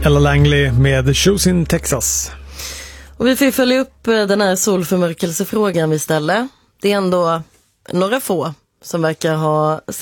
Ella Langley med Shoes in Texas. Och vi får följa upp den här solförmörkelsefrågan vi ställer. Det är ändå några få som verkar ha